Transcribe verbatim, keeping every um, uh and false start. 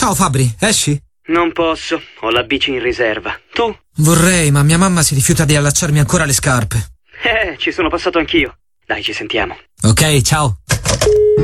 Ciao Fabri, esci? Non posso, ho la bici in riserva. Tu? Vorrei, ma mia mamma si rifiuta di allacciarmi ancora le scarpe. Eh, ci sono passato anch'io. Dai, ci sentiamo. Ok, ciao.